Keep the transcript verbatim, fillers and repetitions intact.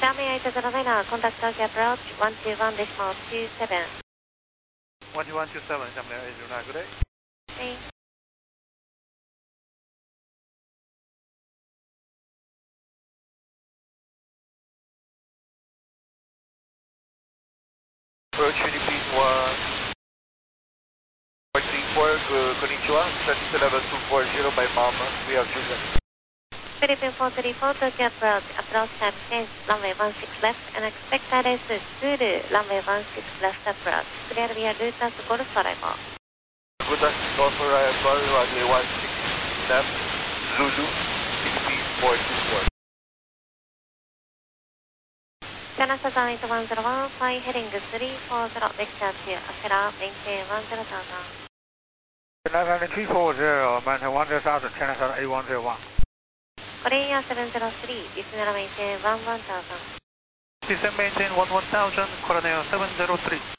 may I to the runway, contact Tokyo approach one two one decimal two seven. one two one two seven, Jamaica eight zero nine, good day. Thanks. Approach Philippine one four three four, konnichiwa, service level two four zero by Mama, we have Juliet. Philippine four three four, Tokyo approach, approach time change, runway one six left, and expect R S Zulu, runway one six left approach. Clear via Lutas Golf arrival. Lutas Golf arrival, runway one six left, Zulu, Philippine four two four. China Southern eight one zero one, fly heading three four zero, vector to Accra, maintain one zero thousand. China three four zero, maintain one zero thousand, China Southern eight one zero one. Korea seven zero three, descend maintain one one thousand. Descend maintain one one thousand, Korea seven zero three.